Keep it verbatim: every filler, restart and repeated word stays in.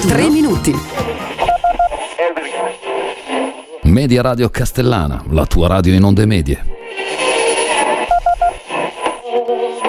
tre minuti. Media Radio Castellana, la tua radio in onde medie.